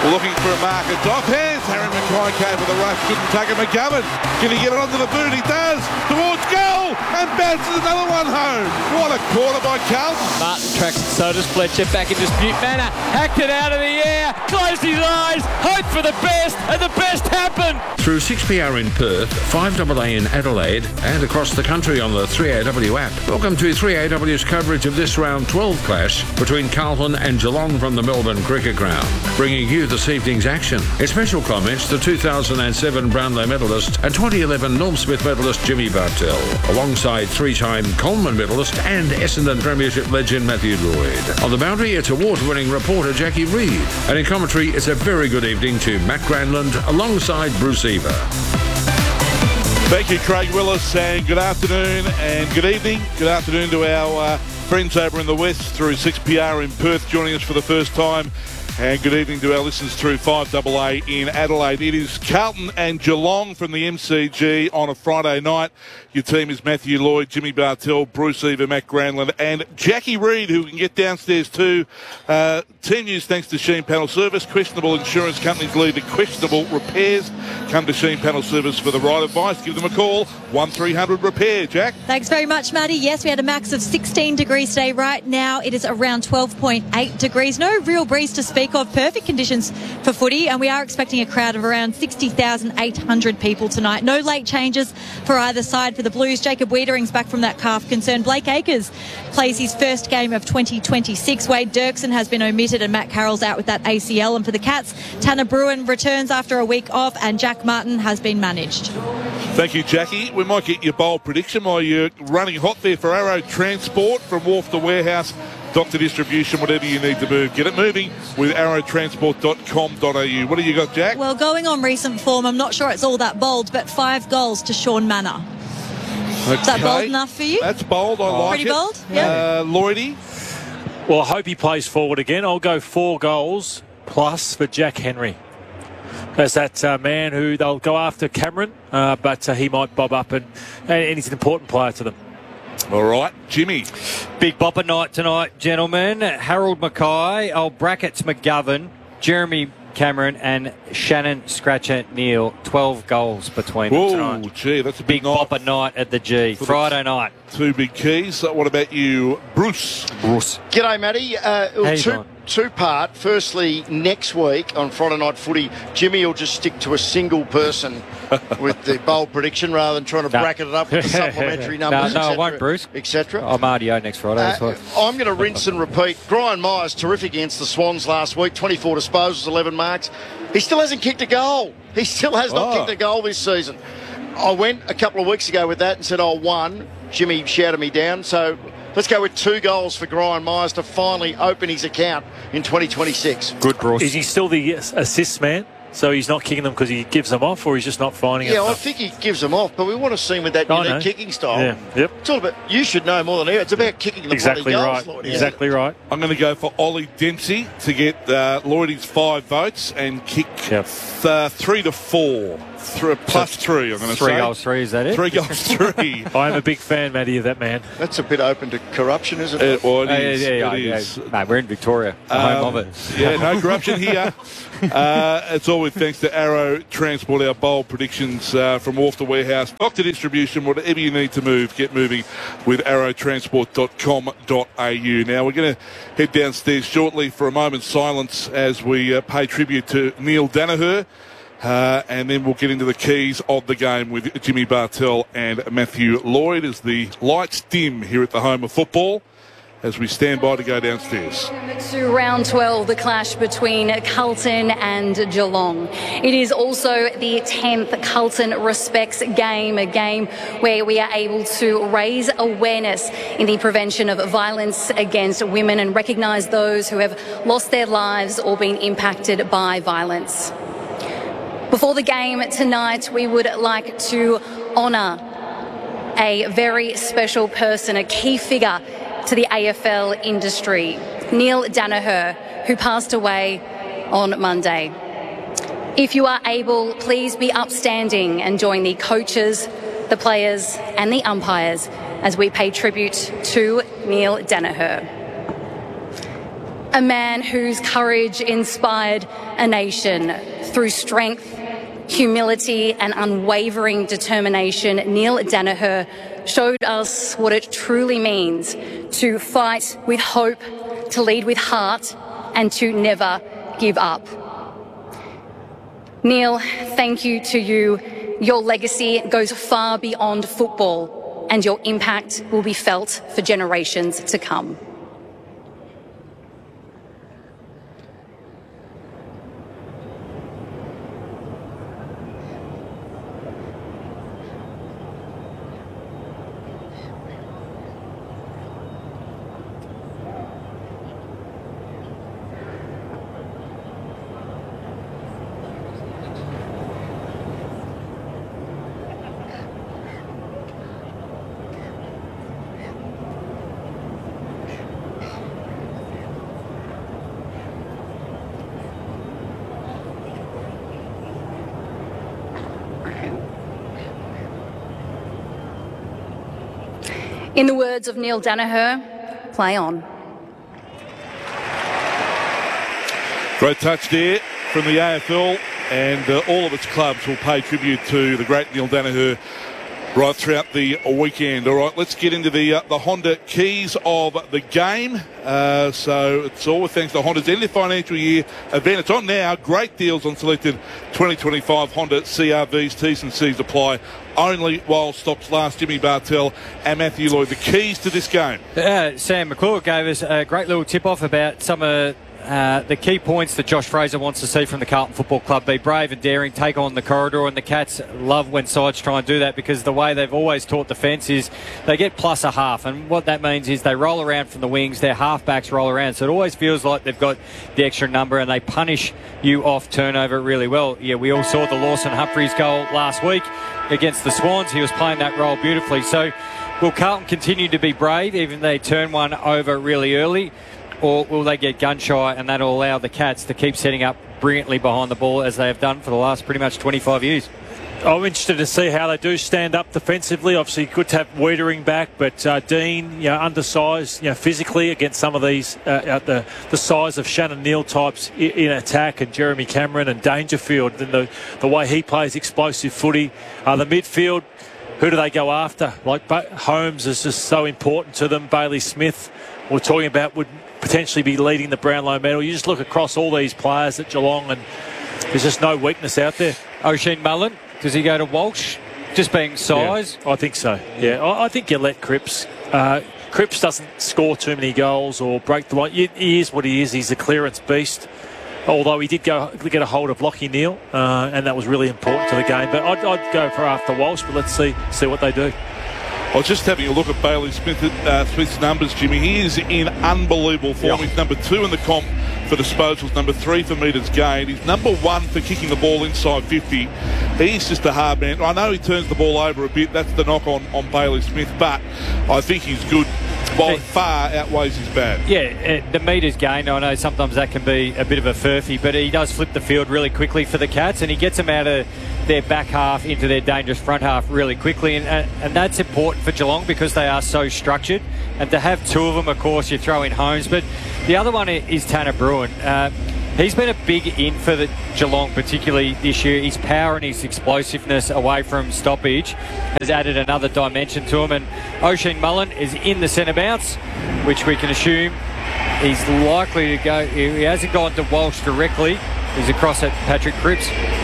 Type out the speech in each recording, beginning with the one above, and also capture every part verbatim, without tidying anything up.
Looking for a mark. It's off hands. Harry Mackay came with a rush. Couldn't take it. McGovern. Can he get it onto the boot? He does. Towards goal. And bounces another one home. What a corner by Carlton. Martin tracks it. So does Fletcher. Back in dispute manner. Hacked it out of the air. Closed his eyes. Hoped for the best. And the best happened. Through six P R in Perth, five A A in Adelaide, and across the country on the three A W app. Welcome to three A W's coverage of this round twelve clash between Carlton and Geelong from the Melbourne Cricket Ground. Bringing you this evening's action. In special comments, the two thousand seven Brownlow medalist and twenty eleven Norm Smith medalist Jimmy Bartell, alongside three-time Coleman medalist and Essendon Premiership legend Matthew Lloyd. On the boundary, it's award-winning reporter Jackie Reid. And in commentary, it's a very good evening to Matt Granlund alongside Bruce Eva. Thank you, Craig Willis, and good afternoon and good evening. Good afternoon to our uh, friends over in the West through six P R in Perth joining us for the first time. And good evening to our listeners through five A A in Adelaide. It is Carlton and Geelong from the M C G on a Friday night. Your team is Matthew Lloyd, Jimmy Bartell, Bruce Eva, Matt Granlund, and Jackie Reid, who can get downstairs too. Uh, team news thanks to Sheen Panel Service. Questionable insurance companies lead to questionable repairs. Come to Sheen Panel Service for the right advice. Give them a call. one three hundred repair. Jack? Thanks very much, Matty. Yes, we had a max of sixteen degrees today. Right now it is around twelve point eight degrees. No real breeze to speak of. Perfect conditions for footy, and we are expecting a crowd of around sixty thousand eight hundred people tonight. No late changes for either side. For the Blues, Jacob Wiedering's back from that calf concern. Blake Acres plays his first game of twenty twenty-six. Wade Dirksen has been omitted and Matt Carroll's out with that A C L. And for the Cats, Tanner Bruin returns after a week off and Jack Martin has been managed. Thank you, Jackie. We might get your bold prediction while you're running hot there for Arrow Transport from Wharf to Warehouse. Doctor Distribution, whatever you need to move. Get it moving with arrow transport dot com dot a u. What have you got, Jack? Well, going on recent form, I'm not sure it's all that bold, but five goals to Sean Manor. Okay. Is that bold enough for you? That's bold. I oh, like Pretty it. bold? Yeah. Uh, Lloydie? Well, I hope he plays forward again. I'll go four goals plus for Jack Henry. There's that uh, man who they'll go after Cameron, uh, but uh, he might bob up and, and he's an important player to them. All right, Jimmy. Big bopper night tonight, gentlemen. Harold Mackay, old brackets McGovern, Jeremy Cameron and Shannon Scratcher Neal. twelve goals between them tonight. Oh, gee, that's a big, big night. bopper night at the G. For Friday the night. Two big keys. What about you, Bruce? Bruce. G'day, Matty. Uh, How you two, doing? two part. Firstly, next week on Friday Night Footy, Jimmy will just stick to a single person with the bold prediction rather than trying to No. bracket it up with the supplementary numbers, No, no, I et cetera, won't, Bruce. et cetera. I'm R D O next Friday. That's Uh, what. I'm going to rinse and repeat. Brian Myers, terrific against the Swans last week. twenty-four disposals, eleven marks. He still hasn't kicked a goal. He still has not Oh. kicked a goal this season. I went a couple of weeks ago with that and said, oh, one. Jimmy shouted me down. So let's go with two goals for Brian Myers to finally open his account in twenty twenty-six. Good, Bruce. Is he still the assist man? So he's not kicking them because he gives them off, or he's just not finding it? Yeah, I think he gives them off, but we want to see him with that I unique know. kicking style. Yeah, yep. It's all about, you should know more than he. It's about kicking the Exactly bloody right. goals, Lord. Exactly right. I'm going to go for Ollie Dempsey to get uh, Lloydie's five votes and kick Yep. uh, three to four. Three, plus three, I'm going to say. Three goals, three, is that it? Three goals, three. I am a big fan, Matty, of that man. That's a bit open to corruption, isn't Uh, it? well, it Oh, yeah, is. yeah, yeah, it yeah. is. Mate, we're in Victoria, the home Um, of it. Yeah, no corruption here. Uh, it's all with thanks to Arrow Transport, our bold predictions uh, from Wharf to Warehouse. Doctor Distribution, whatever you need to move, get moving with arrow transport dot com dot a u. Now, we're going to head downstairs shortly for a moment's silence as we uh, pay tribute to Neil Danaher. Uh, and then we'll get into the keys of the game with Jimmy Bartell and Matthew Lloyd as the lights dim here at the home of football as we stand by to go downstairs. To round twelve, the clash between Carlton and Geelong. It is also the tenth Carlton Respects game, a game where we are able to raise awareness in the prevention of violence against women and recognise those who have lost their lives or been impacted by violence. Before the game tonight, we would like to honour a very special person, a key figure to the A F L industry, Neil Danaher, who passed away on Monday. If you are able, please be upstanding and join the coaches, the players and the umpires as we pay tribute to Neil Danaher. a man whose courage inspired a nation. Through strength, humility and unwavering determination, Neale Daniher showed us what it truly means to fight with hope, to lead with heart, and to never give up. Neale, thank you to you. Your legacy goes far beyond football, and your impact will be felt for generations to come. In the words of Neale Daniher, play on. Great touch there from the A F L, and uh, all of its clubs will pay tribute to the great Neale Daniher right throughout the weekend. All right, let's get into the uh, the Honda keys of the game. Uh, so it's all thanks to Honda's end of financial year event. It's on now. Great deals on selected twenty twenty-five Honda C R Vs. T's and C's apply only while stocks last. Jimmy Bartell and Matthew Lloyd. The keys to this game. Uh, Sam McClure gave us a great little tip-off about some of Uh, the key points that Josh Fraser wants to see from the Carlton Football Club: be brave and daring, take on the corridor, and the Cats love when sides try and do that, because the way they've always taught defence is they get plus a half, and what that means is they roll around from the wings, their half-backs roll around, so it always feels like they've got the extra number, and they punish you off turnover really well. Yeah, we all saw the Lawson Humphreys goal last week against the Swans. He was playing that role beautifully. So will Carlton continue to be brave even though they turn one over really early, or will they get gun-shy, and that'll allow the Cats to keep setting up brilliantly behind the ball as they have done for the last pretty much twenty-five years? I'm interested to see how they do stand up defensively. Obviously, good to have Wiedering back, but uh, Dean, you know, undersized, you know, physically against some of these uh, at the the size of Shannon Neale types in, in attack, and Jeremy Cameron and Dangerfield, and the the way he plays explosive footy. Uh, the midfield, who do they go after? Like Holmes is just so important to them. Bailey Smith, we're talking about, would potentially be leading the Brownlow medal. You just look across all these players at Geelong, and there's just no weakness out there. O'Sheen Mullen, does he go to Walsh? Just being size? Yeah, I think so, yeah. I, I think you let Cripps. Uh, Cripps doesn't score too many goals or break the line. He is what he is. He's a clearance beast. Although he did go get a hold of Lockie Neale, uh, and that was really important to the game. But I'd, I'd go for after Walsh, but let's see see what they do. I was just having a look at Bailey Smith, uh, Smith's numbers, Jimmy. He is in unbelievable form. Yep. He's number two in the comp for disposals, number three for metres gained. He's number one for kicking the ball inside fifty. He's just a hard man. I know he turns the ball over a bit. That's the knock on, on Bailey Smith, but I think he's good. By far outweighs his bad. Yeah, the metres gained, I know sometimes that can be a bit of a furphy, but he does flip the field really quickly for the Cats, and he gets them out of their back half into their dangerous front half really quickly, and, and that's important for Geelong because they are so structured, and to have two of them, of course, you throw in Holmes, but the other one is Tanner Bruin. Uh, He's been a big in for the Geelong, particularly this year. His power and his explosiveness away from stoppage has added another dimension to him. And O'Sheen Mullen is in the centre bounce, which we can assume he's likely to go. He hasn't gone to Walsh directly. He's across at Patrick Cripps.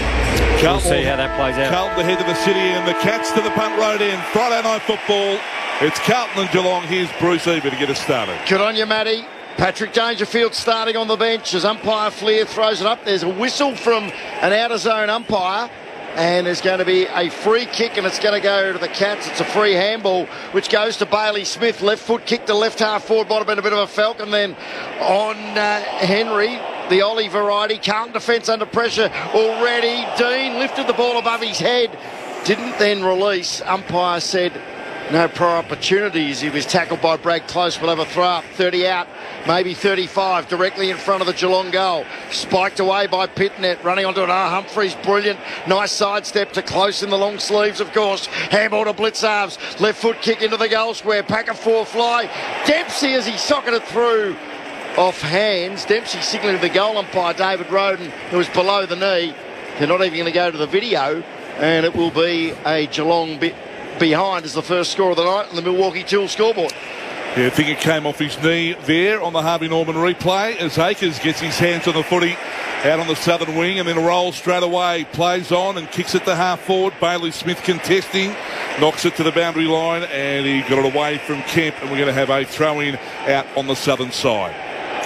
We'll see how that plays out. Carlton the head of the city, and the Cats to the punt road end. Friday night football. It's Carlton and Geelong. Here's Bruce Eva to get us started. Good on you, Matty. Patrick Dangerfield starting on the bench as umpire Fleer throws it up. There's a whistle from an out-of-zone umpire, and there's going to be a free kick, and it's going to go to the Cats. It's a free handball, which goes to Bailey Smith. Left foot kick to left half forward. Might have been a bit of a falcon then on uh, Henry. The Ollie variety. Carlton defence under pressure already. Dean lifted the ball above his head. Didn't then release. Umpire said no prior opportunities. He was tackled by Brad Close. We'll have a throw up. thirty out, maybe thirty-five, directly in front of the Geelong goal. Spiked away by Pitnet, running onto an R. Humphreys. Brilliant. Nice sidestep to Close in the long sleeves, of course. Handball to Blitzarves. Left foot kick into the goal square. Pack of four fly. Dempsey as he socketed through. off hands. Dempsey signalling to the goal umpire, David Roden, who was below the knee. They're not even going to go to the video, and it will be a Geelong bit behind as the first score of the night on the Milwaukee Tool scoreboard. Yeah, I think it came off his knee there on the Harvey Norman replay as Akers gets his hands on the footy out on the southern wing and then rolls straight away, plays on and kicks it to half forward. Bailey Smith contesting, knocks it to the boundary line, and he got it away from Kemp, and we're going to have a throw-in out on the southern side.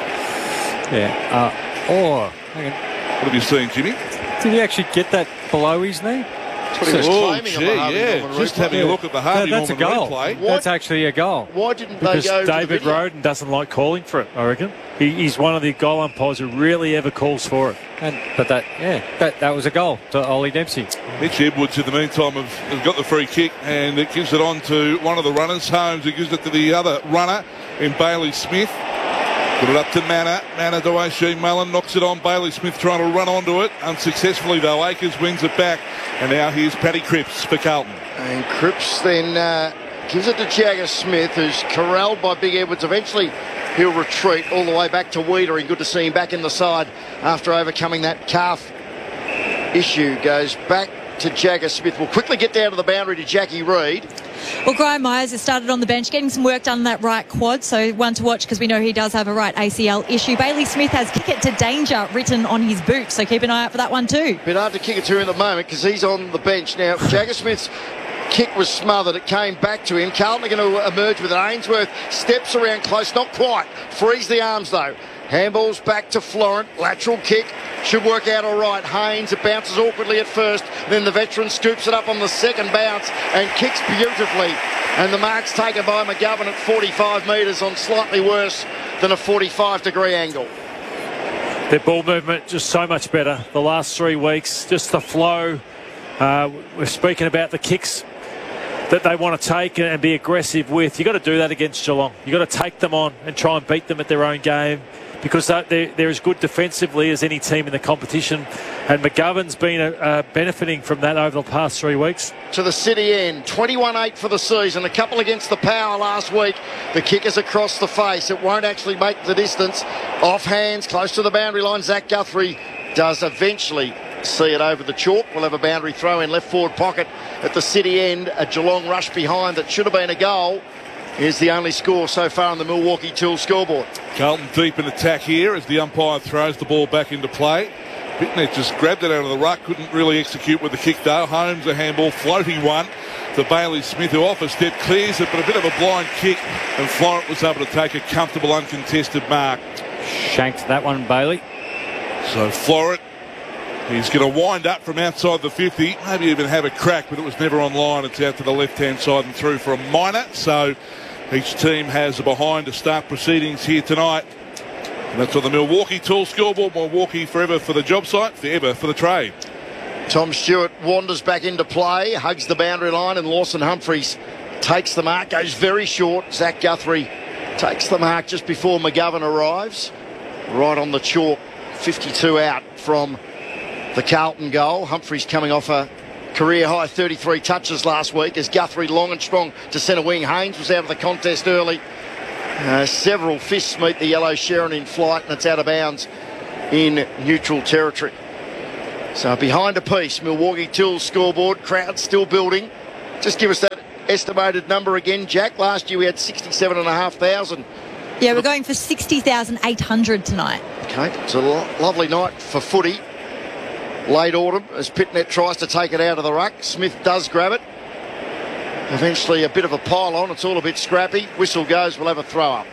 Yeah. Uh, or, hang on. What have you seen, Jimmy? Did he actually get that below his knee? That's what he was Oh, claiming gee, on the Harvey yeah. Norman Just replay. having a look at the Harvey That- that's a Norman goal. replay. What? That's actually a goal. Why didn't Because they go David to the video? Roden doesn't like calling for it, I reckon. He, he's one of the goal umpires who rarely ever calls for it. And, but that, yeah, that, that was a goal to Ollie Dempsey. Mitch Edwards, in the meantime, have, have got the free kick, and it gives it on to one of the runners, Holmes, who gives it to the other runner in Bailey Smith. Put it up to Manor. Manor to Oshie Mullen. Knocks it on. Bailey Smith trying to run onto it. Unsuccessfully, though. Akers wins it back. And now here's Paddy Cripps for Carlton. And Cripps then uh, gives it to Jagger Smith, who's corralled by Big Edwards. Eventually, he'll retreat all the way back to Wiedering. Good to see him back in the side after overcoming that calf issue. Goes back to Jagger Smith. We'll quickly get down to the boundary to Jackie Reid. Well, Graham Myers has started on the bench, getting some work done on that right quad, so one to watch because we know he does have a right A C L issue. Bailey Smith has kick it to danger written on his boot, so keep an eye out for that one too. Bit hard to kick it to him at the moment because he's on the bench now. Jagger Smith's kick was smothered. It came back to him. Carlton are going to emerge with it. Ainsworth steps around close, not quite. Frees the arms though. Handballs back to Florent. Lateral kick. Should work out all right. Haynes, it bounces awkwardly at first. Then the veteran scoops it up on the second bounce and kicks beautifully. And the mark's taken by McGovern at forty-five metres on slightly worse than a forty-five degree angle. Their ball movement just so much better the last three weeks. Just the flow. Uh, we're speaking about the kicks that they want to take and be aggressive with. You've got to do that against Geelong. You've got to take them on and try and beat them at their own game, because they're, they're as good defensively as any team in the competition. And McGovern's been uh, benefiting from that over the past three weeks. To the city end, twenty-one eight for the season. A couple against the Power last week. The kick is across the face. It won't actually make the distance. Off hands, close to the boundary line. Zach Guthrie does eventually see it over the chalk. We'll have a boundary throw in left forward pocket at the city end. A Geelong rush behind that should have been a goal. Is the only score so far on the Milwaukee Tool scoreboard. Carlton deep in attack here as the umpire throws the ball back into play. Bittner just grabbed it out of the ruck, couldn't really execute with the kick though. Holmes a handball, floating one to Bailey Smith, who off a step clears it, but a bit of a blind kick, and Florent was able to take a comfortable uncontested mark. Shanked that one, Bailey. So Florent, he's going to wind up from outside the fifty, maybe even have a crack, but it was never on line. It's out to the left-hand side and through for a minor. So each team has a behind to start proceedings here tonight. And that's on the Milwaukee Tool scoreboard. Milwaukee forever for the job site, forever for the trade. Tom Stewart wanders back into play, hugs the boundary line, and Lawson Humphries takes the mark, goes very short. Zach Guthrie takes the mark just before McGovern arrives. Right on the chalk, fifty-two out from the Carlton goal. Humphries coming off a career high thirty-three touches last week as Guthrie long and strong to centre wing. Haynes was out of the contest early. Uh, several fists meet the yellow Sherrin in flight, and it's out of bounds in neutral territory. So behind a piece, Milwaukee Tool scoreboard, crowd still building. Just give us that estimated number again, Jack. Last year we had sixty-seven and a half thousand. Yeah, we're going for sixty thousand eight hundred tonight. Okay, it's a lo- lovely night for footy. Late autumn as Pitnet tries to take it out of the ruck. Smith does grab it. Eventually a bit of a pile on. It's all a bit scrappy. Whistle goes. We'll have a throw up.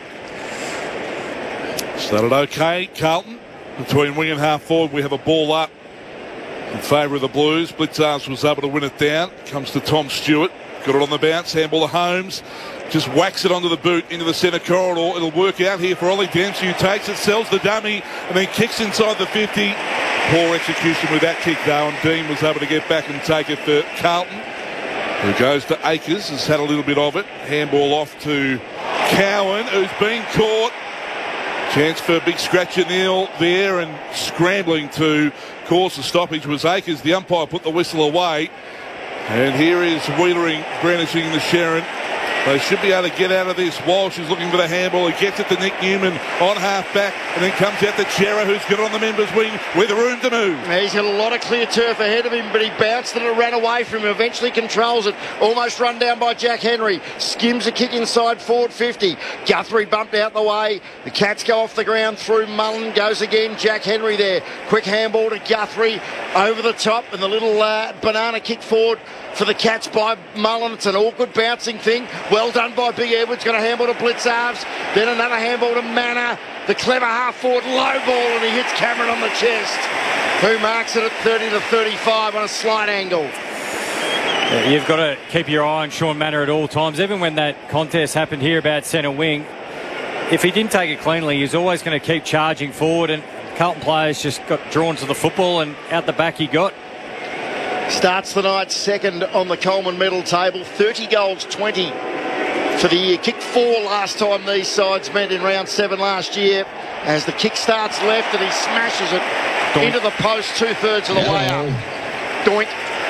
Started okay, Carlton. Between wing and half forward, we have a ball up in favour of the Blues. Blitzars was able to win it down. Comes to Tom Stewart. Got it on the bounce. Handball to Holmes. Just whacks it onto the boot into the centre corridor. It'll work out here for Ollie Dempsey, who takes it, sells the dummy, and then kicks inside the fifty. Poor execution with that kick, though, and Dean was able to get back and take it for Carlton, who goes to Akers, has had a little bit of it. Handball off to Cowan, who's been caught. Chance for a big scratch and kneel there, and scrambling to cause the stoppage was Akers. The umpire put the whistle away. And here is Wiedering brandishing the Sherrin. They should be able to get out of this. Walsh is looking for the handball. He gets it to Nick Newman on half-back and then comes out to Chera, who's got it on the members' wing with room to move. He's got a lot of clear turf ahead of him, but he bounced it and ran away from him. Eventually controls it. Almost run down by Jack Henry. Skims a kick inside forward fifty. Guthrie bumped out the way. The Cats go off the ground through Mullen. Goes again. Jack Henry there. Quick handball to Guthrie over the top, and the little uh, banana kick forward for the Cats by Mullen. It's an awkward bouncing thing. Well done by Big Edwards. Got a handball to Blitzarves. Then another handball to Manor. The clever half forward low ball, and he hits Cameron on the chest, who marks it at thirty to thirty-five on a slight angle. Yeah, you've got to keep your eye on Sean Manor at all times. Even when that contest happened here about centre wing, if he didn't take it cleanly, he was always going to keep charging forward, and Carlton players just got drawn to the football, and out the back he got. Starts the night second on the Coleman medal table. thirty goals, twenty for the year. Kicked four last time these sides met in round seven last year. As the kick starts left and he smashes it Doink. into the post two-thirds of the way up. Doink.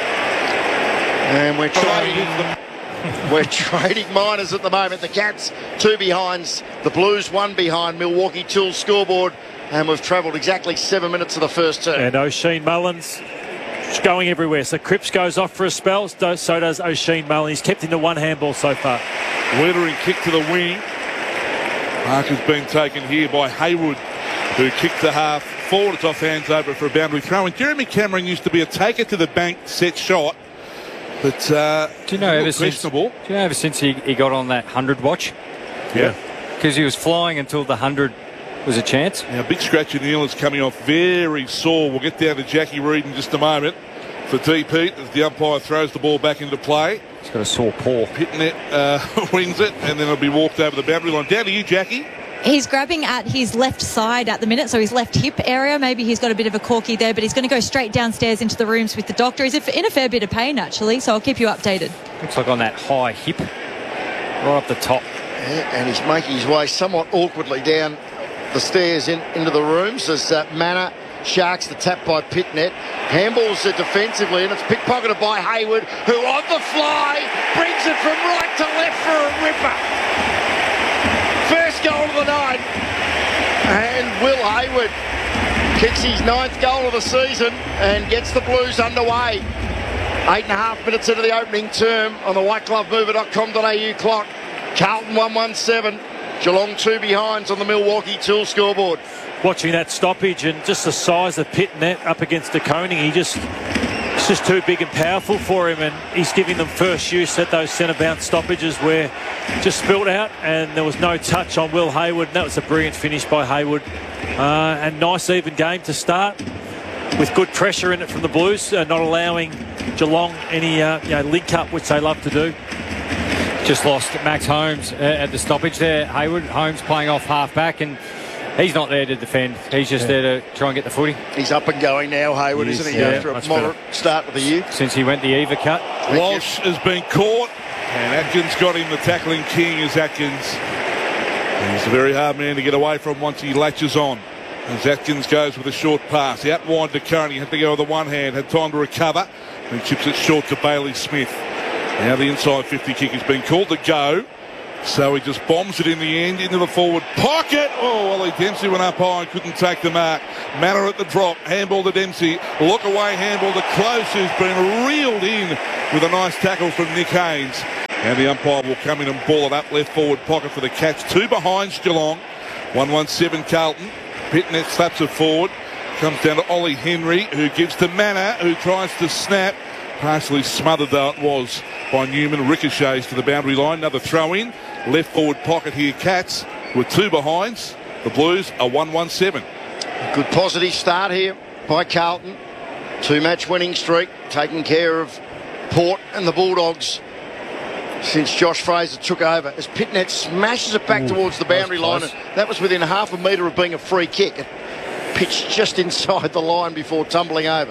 And we're trading, we're trading minors at the moment. The Cats two behinds, the Blues one behind. Milwaukee Tools scoreboard, and we've travelled exactly seven minutes of the first term. And O'Sheen Mullins going everywhere. So Cripps goes off for a spell, so does O'Sheen Mullins. He's kept into one handball so far. Withering kick to the wing. Mark has been taken here by Haywood, who kicked the half forward. It's off hands over for a boundary throw. And Jeremy Cameron used to be a taker to the bank set shot. But uh, do you know ever since, do you know ever since he, he got on that hundred watch? Yeah. Because he was flying until the hundred was a chance. Now, Big Scratch and Neal is coming off very sore. We'll get down to Jackie Reid in just a moment for D. Pete as the umpire throws the ball back into play. He's got a sore paw. Pitnet uh, wings it, and then it'll be walked over the boundary line. Down to you, Jackie. He's grabbing at his left side at the minute, so his left hip area. Maybe he's got a bit of a corky there, but he's going to go straight downstairs into the rooms with the doctor. He's in a fair bit of pain, actually, so I'll keep you updated. Looks like on that high hip, right up the top. Yeah, and he's making his way somewhat awkwardly down the stairs in, into the rooms as uh, Manor sharks the tap by Pitnet. Handballs it defensively, and it's pickpocketed by Haywood, who on the fly brings it from right to left for a ripper. First goal of the night, and Will Haywood kicks his ninth goal of the season and gets the Blues underway. Eight and a half minutes into the opening term on the white glove mover dot com dot a u clock. Carlton one one seven, Geelong two behinds on the Milwaukee Tools scoreboard. Watching that stoppage and just the size of Pitnet up against De Koning, he just it's just too big and powerful for him, and he's giving them first use at those centre bounce stoppages where just spilled out and there was no touch on Will Haywood, and that was a brilliant finish by Haywood. Uh, and nice even game to start with good pressure in it from the Blues, uh, not allowing Geelong any uh, you know, link up, which they love to do. Just lost Max Holmes uh, at the stoppage there. Haywood, Holmes playing off half back, and he's not there to defend. He's just yeah. there to try and get the footy. He's up and going now, Haywood, isn't he? Yeah, after a moderate better. start with the youth. Since he went the Eva cut. Thank Walsh you. has been caught, and Atkins got him. The tackling king is Atkins. And he's a very hard man to get away from once he latches on. As Atkins goes with a short pass. Out wide to Kearney. Had to go with the one hand. Had time to recover. And chips it short to Bailey Smith. Now the inside fifty kick has been called to go. So he just bombs it in the end into the forward pocket. Oh, Ollie Dempsey went up high and couldn't take the mark. Manor at the drop. Handball to Dempsey. Look away handball to Close, who's been reeled in with a nice tackle from Nick Haynes. And the umpire will come in and ball it up left forward pocket for the Cats. Two behinds Geelong. one one seven Carlton. Pitnet slaps it forward. Comes down to Ollie Henry, who gives to Manor, who tries to snap. Partially smothered though it was by Newman. Ricochets to the boundary line. Another throw in. Left forward pocket here, Cats with two behinds. The Blues are one one seven. Good positive start here by Carlton. Two match winning streak, taking care of Port and the Bulldogs since Josh Fraser took over. As Pitnet smashes it back Ooh, towards the boundary line, and that was within half a metre of being a free kick. It pitched just inside the line before tumbling over.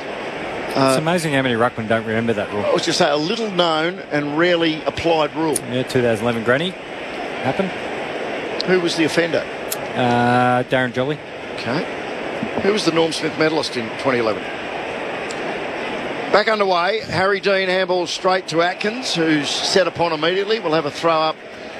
Uh, it's amazing how many ruckmen don't remember that rule. I was just say a little known and rarely applied rule. Yeah, two thousand eleven Granny happened. Who was the offender? Uh, Darren Jolly. Okay. Who was the Norm Smith medalist in twenty eleven? Back underway. Harry Dean handballs straight to Atkins, who's set upon immediately. We'll have a throw up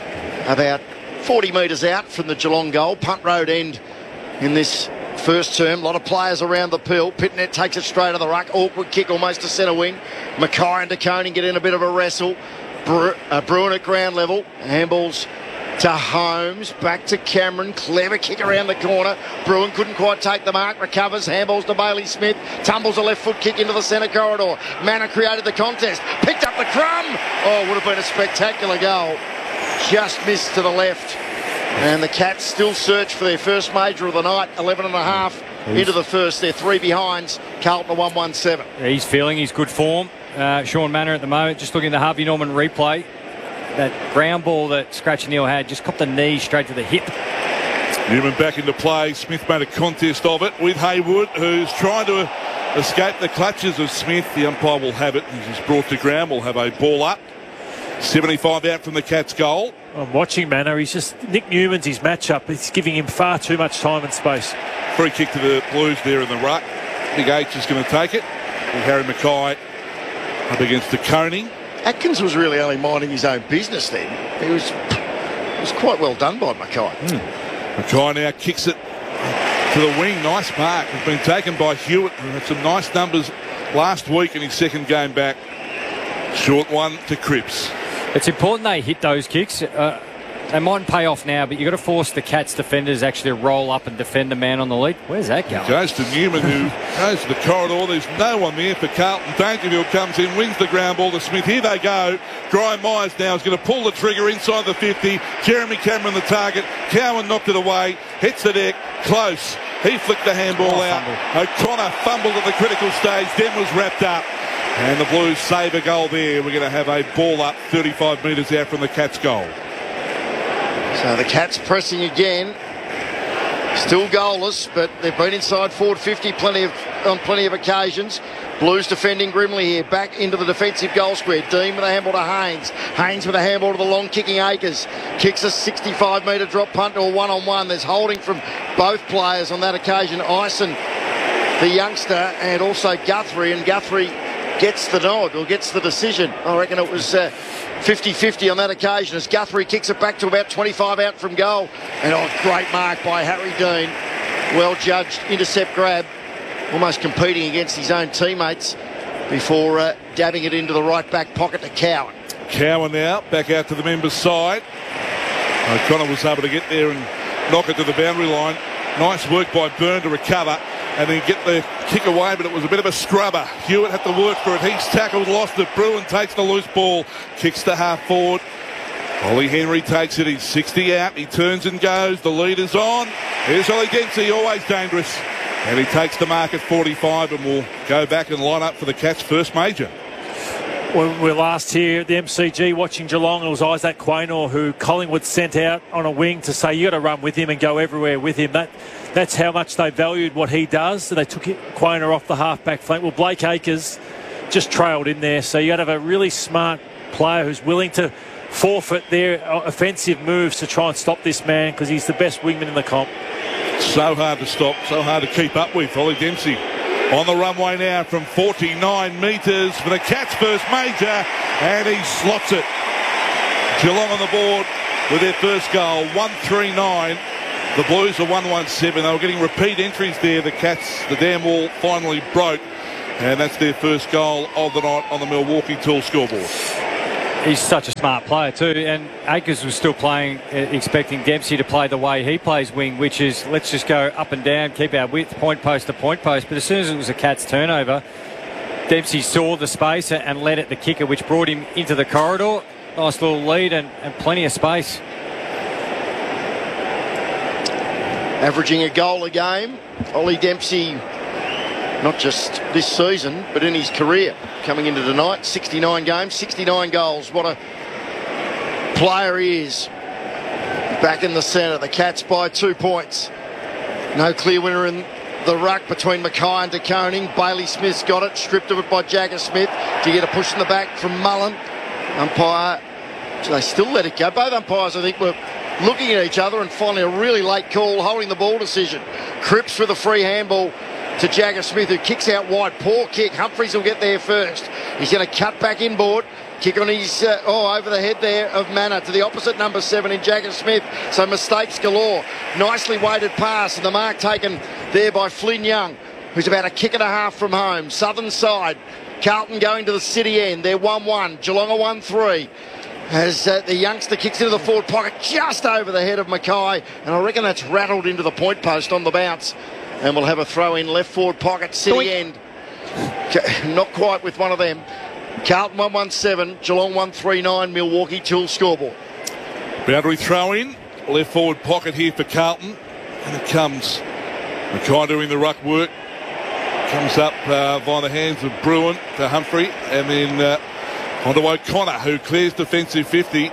about forty metres out from the Geelong goal. Punt road end in this first term. A lot of players around the pill. Pitnet takes it straight to the ruck. Awkward kick almost to centre wing. Mackay and DeConing get in a bit of a wrestle. Bru- uh, Bruin at ground level. Handballs to Holmes. Back to Cameron. Clever kick around the corner. Bruin couldn't quite take the mark. Recovers. Handballs to Bailey Smith. Tumbles a left foot kick into the centre corridor. Manor created the contest. Picked up the crumb. Oh, would have been a spectacular goal. Just missed to the left. And the Cats still search for their first major of the night. eleven and a half into the first. They're three behinds. Carlton one one seven. Yeah, he's feeling his good form. Uh, Sean Manor at the moment, just looking at the Harvey Norman replay. That ground ball that Scratchy Neal had just copped the knee straight to the hip. Newman back into play. Smith made a contest of it with Haywood, who's trying to escape the clutches of Smith. The umpire will have it. He's brought to ground. We'll have a ball up. seventy-five out from the Cats' goal. I'm watching Manor. He's just Nick Newman's his matchup. He's giving him far too much time and space. Free kick to the Blues there in the ruck. Big H is going to take it. And Harry Mackay up against DeConing. Atkins was really only minding his own business then. He was, it was quite well done by Mackay. Mm. Mackay now kicks it to the wing. Nice mark. It's been taken by Hewitt, who had some nice numbers last week in his second game back. Short one to Cripps. It's important they hit those kicks. Uh, they mightn't pay off now, but you've got to force the Cats defenders actually to roll up and defend the man on the lead. Where's that going? Goes to Newman, who goes to the corridor. There's no one there for Carlton. Dangerfield comes in, wins the ground ball to Smith. Here they go. Brian Myers now is going to pull the trigger inside the fifty. Jeremy Cameron the target. Cowan knocked it away. Hits the deck. Close. He flicked the handball oh, out. Fumble. O'Connor fumbled at the critical stage. Then was wrapped up. And the Blues save a goal there. We're going to have a ball up thirty-five metres out from the Cats' goal. So the Cats pressing again. Still goalless, but they've been inside forward fifty plenty of, on plenty of occasions. Blues defending grimly here. Back into the defensive goal square. Dean with a handball to Haynes. Haynes with a handball to the long kicking Akers. Kicks a sixty-five metre drop punt to a one-on-one. There's holding from both players on that occasion. Ison, the youngster, and also Guthrie. And Guthrie gets the nod or gets the decision. I reckon it was uh, fifty-fifty on that occasion as Guthrie kicks it back to about twenty-five out from goal. And oh, great mark by Harry Dean. Well judged intercept grab. Almost competing against his own teammates before uh, dabbing it into the right back pocket to Cowan. Cowan now back out to the members' side. O'Connor was able to get there and knock it to the boundary line. Nice work by Byrne to recover and then get the kick away, but it was a bit of a scrubber. Hewitt had to work for it. He's tackled, lost it. Bruin takes the loose ball, kicks to half forward. Ollie Henry takes it. He's sixty out. He turns and goes. The lead is on. Here's Ollie Dempsey, always dangerous. And he takes the mark at forty-five and will go back and line up for the Cats' first major. When we were last here at the M C G watching Geelong, it was Isaac Quaynor who Collingwood sent out on a wing to say, you got to run with him and go everywhere with him. That That's how much they valued what he does. So they took Quaynor off the half-back flank. Well, Blake Acres just trailed in there. So you got to have a really smart player who's willing to forfeit their offensive moves to try and stop this man because he's the best wingman in the comp. So hard to stop, so hard to keep up with. Ollie Dempsey on the runway now from forty-nine metres for the Cats' first major, and he slots it. Geelong on the board with their first goal, one three nine. The Blues are one one seven. They were getting repeat entries there. The Cats, the damn wall finally broke, and that's their first goal of the night on the Milwaukee Tool scoreboard. He's such a smart player too, and Akers was still playing, uh, expecting Dempsey to play the way he plays wing, which is let's just go up and down, keep our width, point post to point post. But as soon as it was a Cats turnover, Dempsey saw the space and led at the kicker, which brought him into the corridor. Nice little lead and, and plenty of space. Averaging a goal a game, Ollie Dempsey, not just this season, but in his career. Coming into tonight, sixty-nine games, sixty-nine goals. What a player he is. Back in the centre, the Cats by two points. No clear winner in the ruck between Mackay and DeConing. Bailey Smith's got it, stripped of it by Jagger Smith to get a push in the back from Mullen. Umpire, they still let it go. Both umpires, I think, were looking at each other and finally a really late call, holding the ball decision. Cripps with a free handball to Jagger Smith, who kicks out wide. Poor kick. Humphries will get there first. He's going to cut back inboard. Kick on his, uh, oh, over the head there of Manor to the opposite number seven in Jagger Smith. So mistakes galore. Nicely weighted pass, and the mark taken there by Flynn Young, who's about a kick and a half from home. Southern side. Carlton going to the city end. They're one one. Geelong are one three. As uh, the youngster kicks into the forward pocket just over the head of Mackay, and I reckon that's rattled into the point post on the bounce, and we'll have a throw in left forward pocket, city Doink. end. Not quite with one of them. Carlton one one seven, Geelong one three nine, Milwaukee Tool scoreboard. Boundary throw in, left forward pocket here for Carlton, and it comes Mackay doing the ruck work, comes up uh, via the hands of Bruin to Humphrey, and then uh, onto O'Connor, who clears defensive fifty.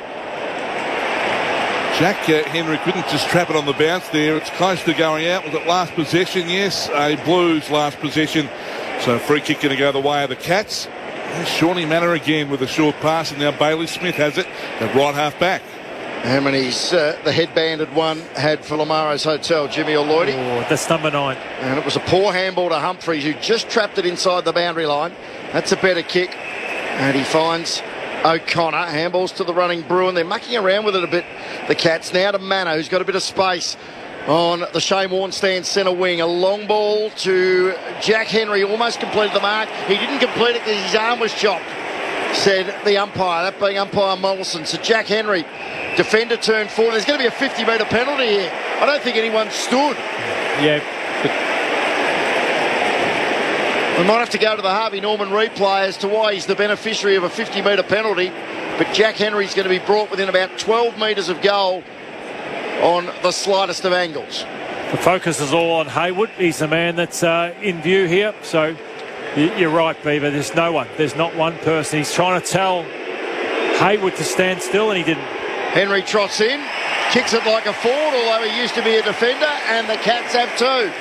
Jack uh, Henry couldn't just trap it on the bounce there. It's close to going out. Was it last possession? Yes, a Blues last possession. So free kick going to go the way of the Cats. There's Shawnee Manor again with a short pass, and now Bailey Smith has it at right half back. How many's uh, the headbanded one had for Lamaro's Hotel, Jimmy or Lloydie? Oh, that's number nine. And it was a poor handball to Humphries, who just trapped it inside the boundary line. That's a better kick. And he finds O'Connor. Handballs to the running Bruin. They're mucking around with it a bit, the Cats. Now to Manor, who's got a bit of space on the Shane Warne stand centre wing. A long ball to Jack Henry. Almost completed the mark. He didn't complete it because his arm was chopped, said the umpire, that being umpire Mollison. So Jack Henry, defender turned forward. There's going to be a fifty metre penalty here. I don't think anyone stood. Yeah. We might have to go to the Harvey Norman replay as to why he's the beneficiary of a fifty metre penalty. But Jack Henry's going to be brought within about twelve metres of goal on the slightest of angles. The focus is all on Hayward. He's the man that's uh, in view here. So you're right, Beaver. There's no one. There's not one person. He's trying to tell Hayward to stand still, and he didn't. Henry trots in, kicks it like a forward, although he used to be a defender, and the Cats have two.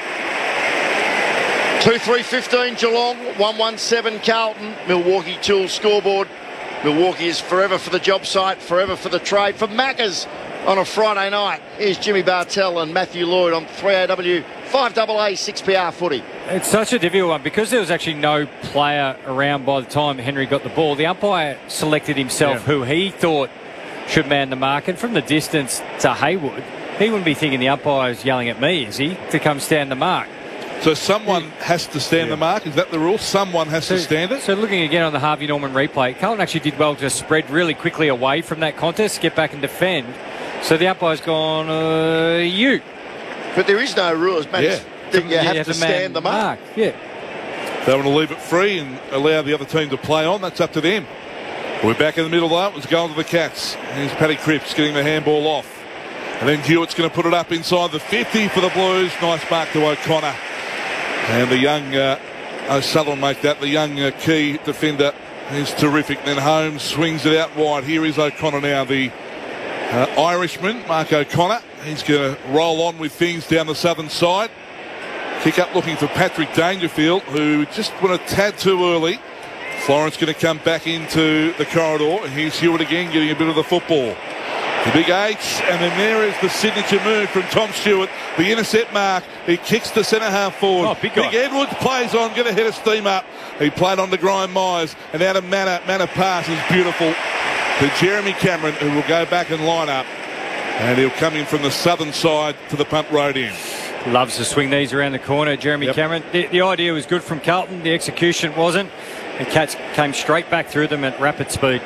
two three fifteen Geelong, one one seven Carlton, Milwaukee Tool scoreboard. Milwaukee is forever for the job site, forever for the trade. For Maccas on a Friday night, here's Jimmy Bartell and Matthew Lloyd on three A W, five A A, six P R footy. It's such a difficult one because there was actually no player around by the time Henry got the ball. The umpire selected himself yeah. who he thought should man the mark, and from the distance to Hayward, he wouldn't be thinking the umpire's yelling at me, is he, to come stand the mark. So someone yeah. has to stand yeah. the mark? Is that the rule? Someone has so, to stand it? So looking again on the Harvey Norman replay, Carlton actually did well to spread really quickly away from that contest, get back and defend. So the umpire's gone, uh, you. But there is no rule. Man, yeah. you, you have, have to stand the mark. mark. Yeah. They want to leave it free and allow the other team to play on. That's up to them. We're back in the middle though. It was going to the Cats. Here's Paddy Cripps getting the handball off. And then Hewitt's going to put it up inside the fifty for the Blues. Nice mark to O'Connor. And the young uh, O'Sullivan make that. The young uh, key defender is terrific. Then Holmes swings it out wide. Here is O'Connor now, the uh, Irishman, Mark O'Connor. He's going to roll on with things down the southern side. Kick up looking for Patrick Dangerfield, who just went a tad too early. Florence going to come back into the corridor. And here's Hewitt again getting a bit of the football. The big H, and then there is the signature move from Tom Stewart. The intercept mark. He kicks the centre half forward. Oh, big, big Edwards plays on, going to hit a steam up. He played on to Grime Myers, and out of Manor. Manor pass is beautiful to Jeremy Cameron, who will go back and line up. And he'll come in from the southern side to the punt road in. Loves to swing these around the corner, Jeremy yep. Cameron. The, the idea was good from Carlton. The execution wasn't. The Cats came straight back through them at rapid speed.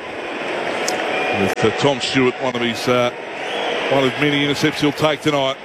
With uh, Tom Stewart, one of his uh, one of many intercepts he'll take tonight.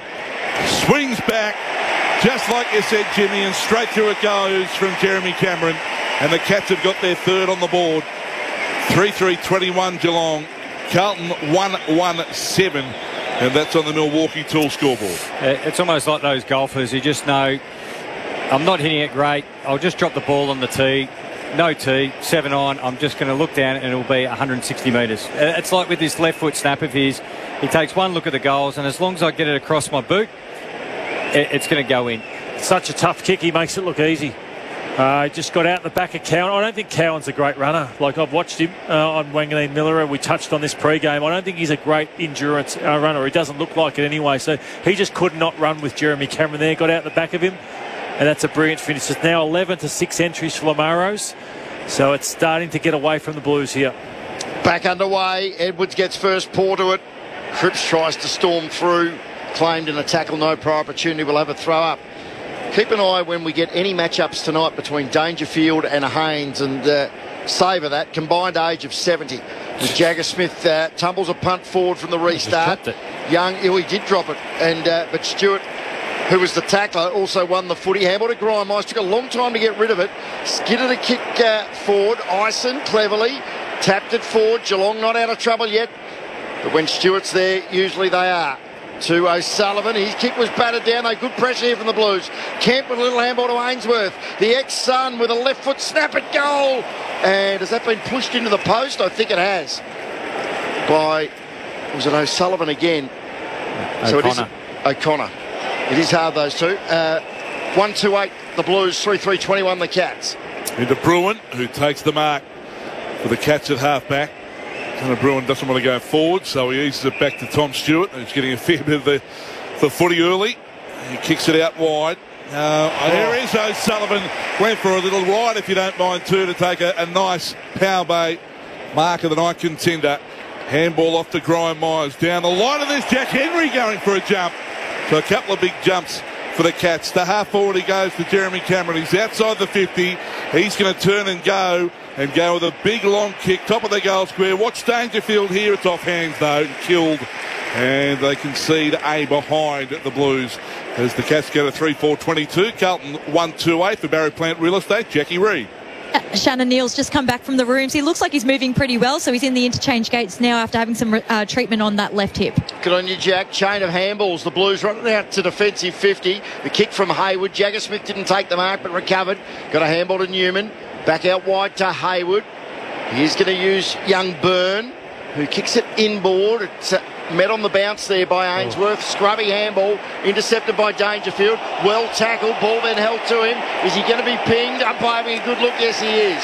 Swings back, just like you said, Jimmy, and straight through it goes from Jeremy Cameron. And the Cats have got their third on the board. three three twenty-one Geelong. Carlton one one seven. And that's on the Milwaukee Tool scoreboard. It's almost like those golfers who just know, I'm not hitting it great. I'll just drop the ball on the tee. No tee, seven on. I'm just going to look down and it'll be one hundred sixty metres. It's like with this left foot snap of his. He takes one look at the goals, and as long as I get it across my boot, it's going to go in. Such a tough kick. He makes it look easy. Uh, he just got out the back of Cowan. I don't think Cowan's a great runner. Like, I've watched him uh, on Wanganeen Miller. We touched on this pre-game. I don't think he's a great endurance uh, runner. He doesn't look like it anyway. So he just could not run with Jeremy Cameron there. Got out the back of him. and that's a brilliant finish. It's now eleven to six entries for Lamaros, so it's starting to get away from the Blues here. Back underway. Edwards gets first paw to it. Cripps tries to storm through. Claimed in a tackle, no prior opportunity. We'll have a throw up. Keep an eye when we get any matchups tonight between Dangerfield and Haynes, and uh, savour that combined age of seventy. With Jagger Smith uh, tumbles a punt forward from the restart. Young, oh, he did drop it, and uh, but Stewart, who was the tackler, also won the footy. Handball to Grimeis, took a long time to get rid of it. Skidded a kick uh, forward. Ison cleverly tapped it forward. Geelong not out of trouble yet, but when Stewart's there, usually they are. To O'Sullivan, his kick was battered down. They good pressure here from the Blues. Kemp with a little handball to Ainsworth. The ex-Sun with a left foot snap at goal. And has that been pushed into the post? I think it has. By, was it O'Sullivan again? O'Connor. So it is O'Connor. It is hard, those two. Uh, one two eight the Blues, three three twenty-one the Cats. Into Bruin, who takes the mark for the Cats at half-back. And Bruin doesn't want to go forward, so he eases it back to Tom Stewart, who's getting a fair bit of the, the footy early. He kicks it out wide. Uh, oh. Here is O'Sullivan. Went for a little ride, if you don't mind, too, to take a, a nice power bay mark of the night contender. Handball off to Grime Myers. Down the line of this, Jack Henry going for a jump. So a couple of big jumps for the Cats. The half forward he goes to Jeremy Cameron. He's outside the fifty. He's going to turn and go. And go with a big long kick, top of the goal square. Watch Dangerfield here. It's off hands though, and killed. And they concede a behind the Blues as the Cats go to three four twenty-two. Carlton one two eight for Barry Plant Real Estate. Jackie Reid. Uh, Shannon Neal's just come back from the rooms. He looks like he's moving pretty well, so he's in the interchange gates now after having some uh, treatment on that left hip. Good on you, Jack. Chain of handballs. The Blues running out to defensive fifty. The kick from Hayward. Jagger Smith didn't take the mark but recovered. Got a handball to Newman. Back out wide to Hayward. He's going to use young Byrne, who kicks it inboard. It's uh, met on the bounce there by Ainsworth. Scrubby handball, intercepted by Dangerfield. Well tackled, ball then held to him. Is he going to be pinged? Umpire having a good look. Yes, he is.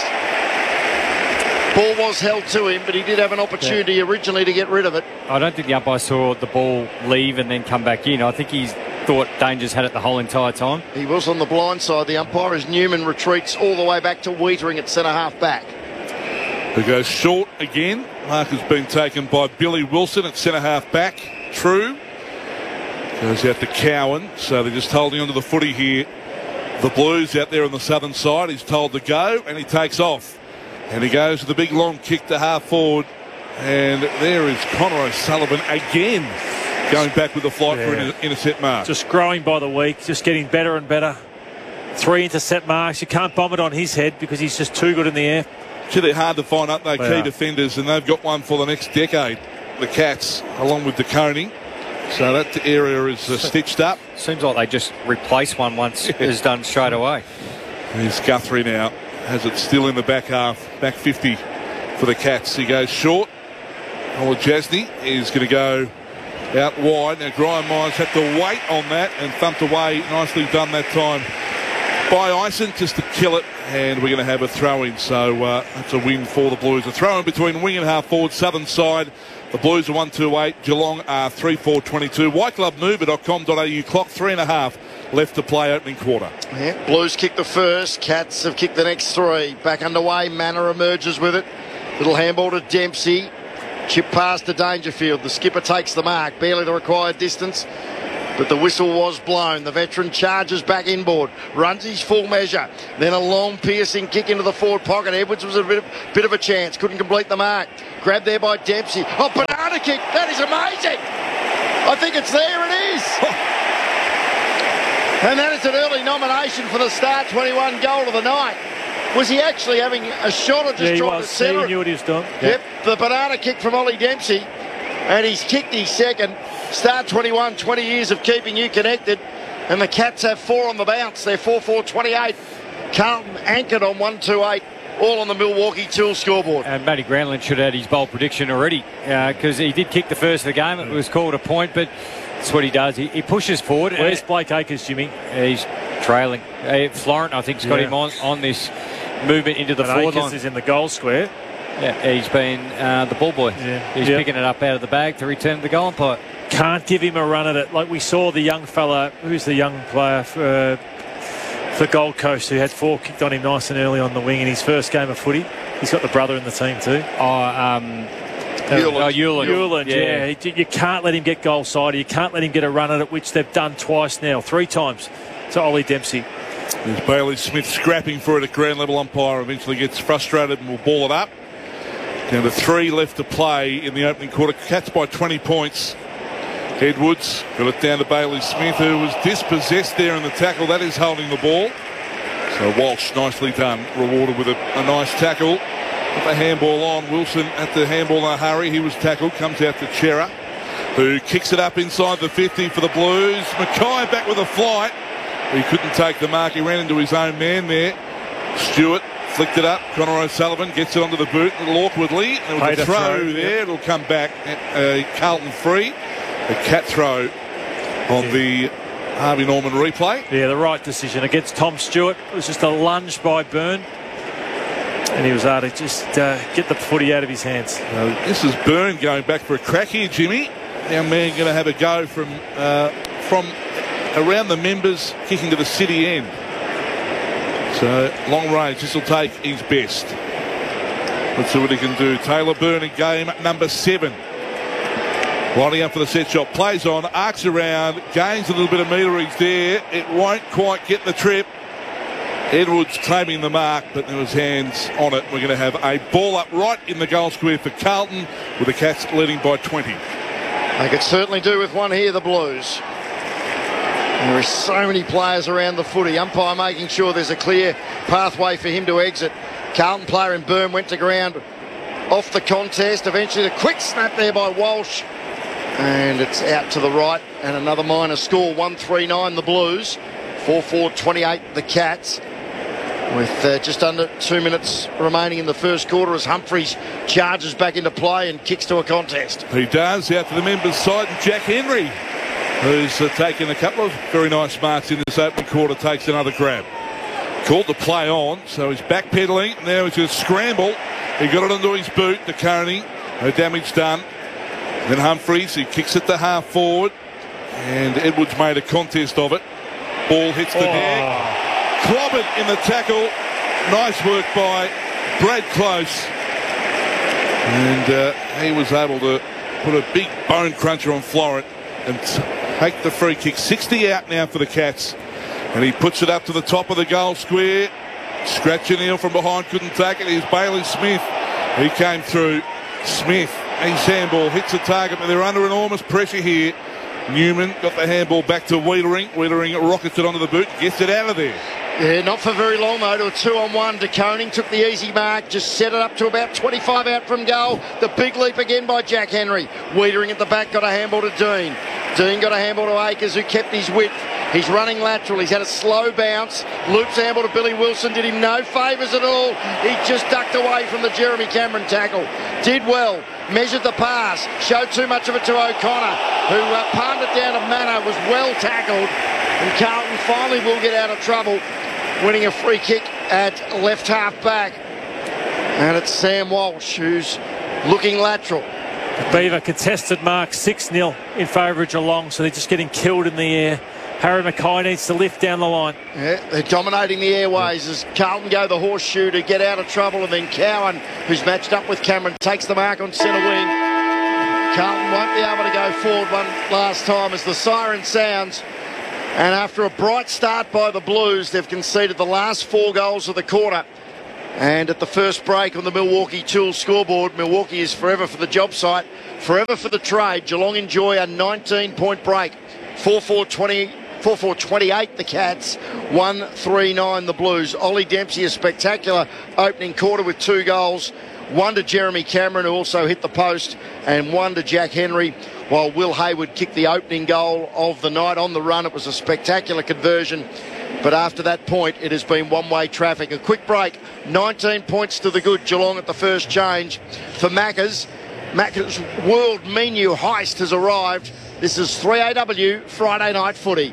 Ball was held to him, but he did have an opportunity yeah. originally to get rid of it. I don't think the umpire saw the ball leave and then come back in. I think he's thought Dangers had it the whole entire time. He was on the blind side, the umpire, as Newman retreats all the way back to Wiedering at centre half back. Who goes short again. Mark has been taken by Billy Wilson at centre half back. True. Goes out to Cowan. So they're just holding onto the footy here. The Blues out there on the southern side. He's told to go and he takes off. And he goes with the big long kick to half forward. And there is Connor O'Sullivan again. Going back with the flight yeah. for an intercept mark. Just growing by the week, just getting better and better. Three intercept marks. You can't bomb it on his head because he's just too good in the air. Gee, they're hard to find up, though, they key are. defenders, and they've got one for the next decade, the Cats, along with DeConey. So that area is uh, stitched up. Seems like they just replace one once yeah. it's done straight away. Here's Guthrie now. Has it still in the back half, back fifty for the Cats. He goes short. Ola Jasny is going to go out wide. Now Grime Myers had to wait on that and thumped away. Nicely done that time by Ison just to kill it. And we're going to have a throw-in. So uh, that's a win for the Blues. A throw-in between wing and half forward, southern side. The Blues are one two eight. Geelong are three four twenty-two. white glove mover dot com dot a u. Clock three and a half left to play opening quarter. Yeah, Blues kick the first. Cats have kicked the next three. Back underway. Manor emerges with it. Little handball to Dempsey. Chip pass to Dangerfield. The skipper takes the mark. Barely the required distance. But the whistle was blown. The veteran charges back inboard. Runs his full measure. Then a long piercing kick into the forward pocket. Edwards was a bit of, bit of a chance. Couldn't complete the mark. Grabbed there by Dempsey. Oh, banana kick. That is amazing. I think it's there. It is. And that is an early nomination for the Star twenty-one goal of the night. Was he actually having a shot or just yeah, trying to centre? He knew what he was doing. Yep. yep. The banana kick from Ollie Dempsey. And he's kicked his second. Star twenty-one, twenty years of keeping you connected. And the Cats have four on the bounce. They're four four twenty-eight. Carlton anchored on one two eight. All on the Milwaukee Tools scoreboard. And Matty Granlund should have had his bold prediction already because uh, he did kick the first of the game. It was called a point, but that's what he does. He, he pushes forward. Where's Blake Acres, Jimmy? He's trailing. Uh, Florent, I think, has got yeah. him on, on this movement into the and forward Acres line. is in the goal square. Yeah, he's been uh, the ball boy. Yeah. He's yep. picking it up out of the bag to return to the goal umpire. Can't give him a run at it. Like we saw the young fella, who's the young player for, uh, for Gold Coast, who had four kicked on him nice and early on the wing in his first game of footy. He's got the brother in the team too. Oh, um, Hewland. oh, Hewland. Hewland, yeah. yeah. He- You can't let him get goal side. You can't let him get a run at it, which they've done twice now, three times to Ollie Dempsey. There's Bailey Smith scrapping for it at ground level. Umpire eventually gets frustrated and will ball it up. Down to three left to play in the opening quarter. Cats by twenty points. Edwards got it down to Bailey Smith, who was dispossessed there in the tackle. That is holding the ball. So Walsh, nicely done, rewarded with a, a nice tackle. Put the handball on. Wilson at the handball in a hurry. He was tackled. Comes out to Chera, who kicks it up inside the fifty for the Blues. Mackay back with a flight. He couldn't take the mark. He ran into his own man there. Stewart flicked it up. Connor O'Sullivan gets it onto the boot a little awkwardly. There was Paid a a throw, throw, there. yep. It'll come back. Uh, Carlton free. A cat throw on Yeah. the Harvey Norman replay. Yeah, the right decision against Tom Stewart. It was just a lunge by Byrne. And he was able to just uh, get the footy out of his hands. Uh, this is Byrne going back for a crack here, Jimmy. Young man going to have a go from uh, from around the members, kicking to the city end. So long range, this will take his best. Let's see what he can do. Taylor Byrne in game number seven. Lining up for the set shot, plays on, arcs around, gains a little bit of meterage there. It won't quite get the trip. Edwards claiming the mark, but there was hands on it. We're going to have a ball up right in the goal square for Carlton, with the Cats leading by twenty. They could certainly do with one here, the Blues. There are so many players around the footy. Umpire making sure there's a clear pathway for him to exit. Carlton player in Byrne went to ground off the contest. Eventually the quick snap there by Walsh. And it's out to the right. And another minor score, one three nine the Blues. four four twenty-eight the Cats. With uh, just under two minutes remaining in the first quarter as Humphreys charges back into play and kicks to a contest. He does, out to the members' side. And Jack Henry, who's uh, taken a couple of very nice marks in this opening quarter, takes another grab. Called the play on, so he's backpedaling. Now he's going to scramble. He got it onto his boot, the Carney. No damage done. Then Humphreys, he kicks it to half forward. And Edwards made a contest of it. Ball hits the Oh. deck. Clobbered in the tackle. Nice work by Brad Close. And uh, he was able to put a big bone cruncher on Florent and take the free kick. sixty out now for the Cats. And he puts it up to the top of the goal square. Scratch and heel from behind, couldn't take it. Here's Bailey Smith. He came through. Smith, his handball hits the target, but they're under enormous pressure here. Newman got the handball back to Wiedering. Wiedering rockets it onto the boot, gets it out of there. Yeah, not for very long though, to a two on one. De Koning took the easy mark, just set it up to about twenty-five out from goal. The big leap again by Jack Henry. Wiedering at the back got a handball to Dean. Dean got a handball to Akers, who kept his width. He's running lateral. He's had a slow bounce. Loops handball to Billy Wilson. Did him no favours at all. He just ducked away from the Jeremy Cameron tackle. Did well. Measured the pass. Showed too much of it to O'Connor, who uh, palmed it down to Manor. Was well tackled. And Carlton finally will get out of trouble, winning a free kick at left half back. And it's Sam Walsh who's looking lateral. Beaver contested mark six nil in favour of Geelong, so they're just getting killed in the air. Harry Mackay needs to lift down the line. Yeah, they're dominating the airways as Carlton go the horseshoe to get out of trouble, and then Cowan, who's matched up with Cameron, takes the mark on centre wing. Carlton won't be able to go forward one last time as the siren sounds. And after a bright start by the Blues, they've conceded the last four goals of the quarter. And at the first break on the Milwaukee Tools scoreboard, Milwaukee is forever for the job site, forever for the trade. Geelong enjoy a nineteen point break. four four twenty, four four twenty-eight the Cats, one three nine the Blues. Ollie Dempsey, a spectacular opening quarter with two goals. One to Jeremy Cameron, who also hit the post, and one to Jack Henry, while Will Hayward kicked the opening goal of the night on the run. It was a spectacular conversion. But after that point, it has been one-way traffic. A quick break, nineteen points to the good. Geelong at the first change for Macca's. Macca's world menu heist has arrived. This is three A W Friday Night Footy.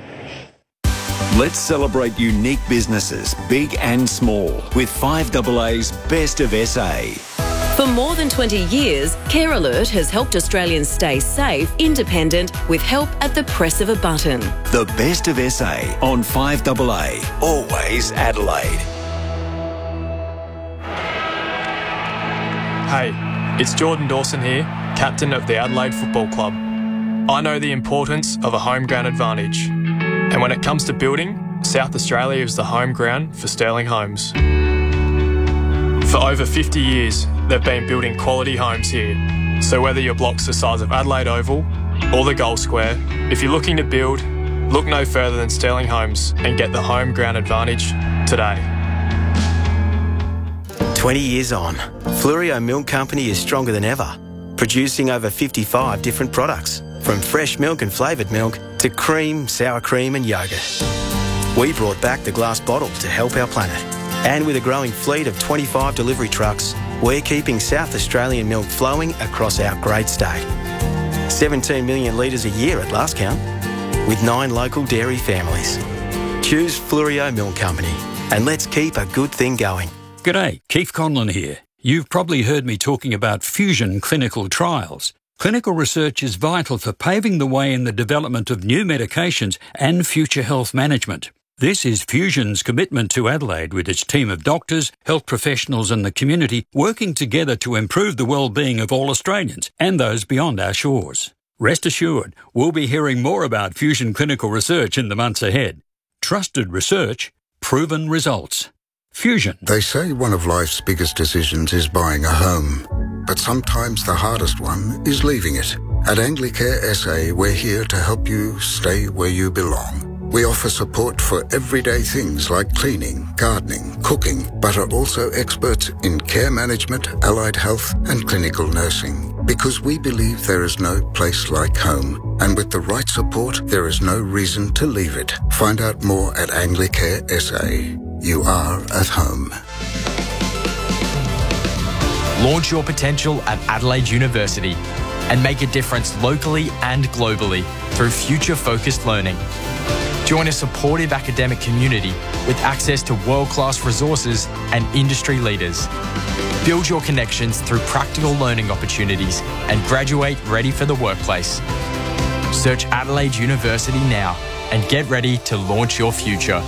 Let's celebrate unique businesses, big and small, with five A A's Best of S A. For more than twenty years, Care Alert has helped Australians stay safe, independent, with help at the press of a button. The best of S A on five A A. Always Adelaide. Hey, it's Jordan Dawson here, captain of the Adelaide Football Club. I know the importance of a home ground advantage. And when it comes to building, South Australia is the home ground for Sterling Homes. For over fifty years, they've been building quality homes here. So whether your block's the size of Adelaide Oval or the Gold Square, if you're looking to build, look no further than Sterling Homes and get the home ground advantage today. twenty years on, Fluorio Milk Company is stronger than ever, producing over fifty-five different products, from fresh milk and flavoured milk to cream, sour cream and yoghurt. We brought back the glass bottle to help our planet. And with a growing fleet of twenty-five delivery trucks, we're keeping South Australian milk flowing across our great state. seventeen million litres a year at last count, with nine local dairy families. Choose Fluorio Milk Company, and let's keep a good thing going. G'day, Keith Conlon here. You've probably heard me talking about fusion clinical trials. Clinical research is vital for paving the way in the development of new medications and future health management. This is Fusion's commitment to Adelaide, with its team of doctors, health professionals and the community working together to improve the well-being of all Australians and those beyond our shores. Rest assured, we'll be hearing more about Fusion clinical research in the months ahead. Trusted research, proven results. Fusion. They say one of life's biggest decisions is buying a home, but sometimes the hardest one is leaving it. At Anglicare S A, we're here to help you stay where you belong. We offer support for everyday things like cleaning, gardening, cooking, but are also experts in care management, allied health and clinical nursing. Because we believe there is no place like home. And with the right support, there is no reason to leave it. Find out more at Anglicare S A. You are at home. Launch your potential at Adelaide University and make a difference locally and globally through future-focused learning. Join a supportive academic community with access to world-class resources and industry leaders. Build your connections through practical learning opportunities and graduate ready for the workplace. Search Adelaide University now and get ready to launch your future.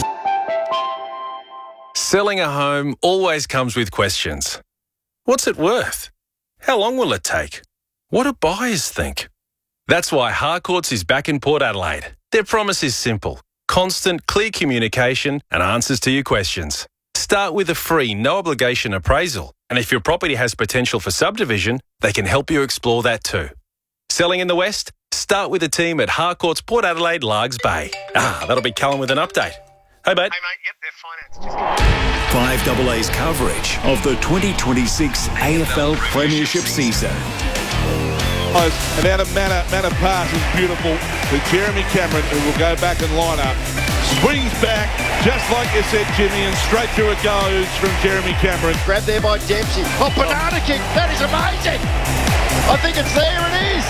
Selling a home always comes with questions. What's it worth? How long will it take? What do buyers think? That's why Harcourts is back in Port Adelaide. Their promise is simple: constant, clear communication and answers to your questions. Start with a free, no-obligation appraisal, and if your property has potential for subdivision, they can help you explore that too. Selling in the West? Start with the team at Harcourts Port Adelaide, Largs Bay. Ah, that'll be Callum with an update. Hey, mate. Hey, mate. Yep, they're financed. five A A's coverage of the twenty twenty-six A F L Premiership season. And out of Manor, Manor pass is beautiful to Jeremy Cameron, who will go back and line up. Swings back, just like you said, Jimmy, and straight through it goes from Jeremy Cameron. Grabbed there by Dempsey. Oh, banana kick. That is amazing. I think it's there. It is.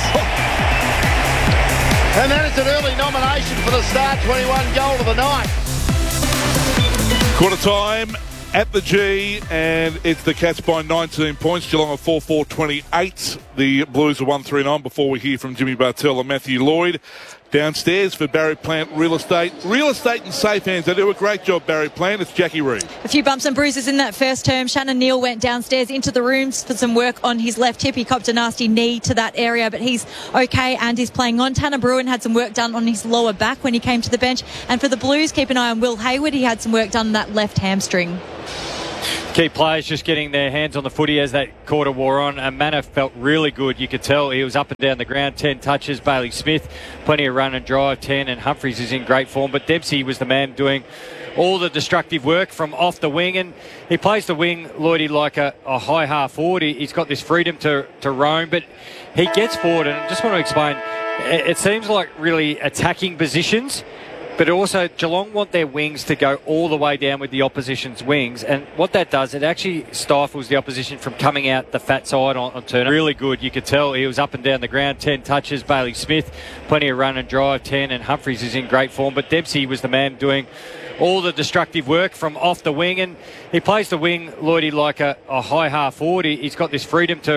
And that is an early nomination for the Star twenty-one goal of the night. Quarter time at the G, and it's the Cats by nineteen points. Geelong are four four twenty-eight. The Blues are one three nine. Before we hear from Jimmy Bartell and Matthew Lloyd. Downstairs for Barry Plant Real Estate. Real Estate in safe hands. They do a great job, Barry Plant. It's Jackie Reid. A few bumps and bruises in that first term. Shannon Neal went downstairs into the rooms for some work on his left hip. He copped a nasty knee to that area, but he's okay and he's playing on. Tanner Bruin had some work done on his lower back when he came to the bench. And for the Blues, keep an eye on Will Hayward. He had some work done on that left hamstring. Key players just getting their hands on the footy as that quarter wore on. And Manor felt really good. You could tell he was up and down the ground. ten touches. Bailey Smith, plenty of run and drive, ten. And Humphreys is in great form. But Dempsey was the man doing all the destructive work from off the wing. And he plays the wing, Lloydie, like a, a high half forward. He, he's got this freedom to, to roam. But he gets forward. And I just want to explain, it, it seems like really attacking positions. But also, Geelong want their wings to go all the way down with the opposition's wings. And what that does, it actually stifles the opposition from coming out the fat side on, on Turner. Really good. You could tell he was up and down the ground. ten touches. Bailey Smith, plenty of run and drive, ten. And Humphreys is in great form. But Dempsey was the man doing all the destructive work from off the wing. And he plays the wing, Lloydie, like a, a high half forward. He, he's got this freedom to